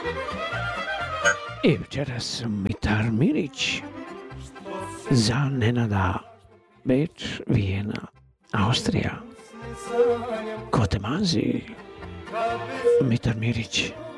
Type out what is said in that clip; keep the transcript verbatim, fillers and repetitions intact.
I večeras Mitar Mirić za Nenada, Beč, Vijena, Austrija, Kotemazi, Mitar Mirić.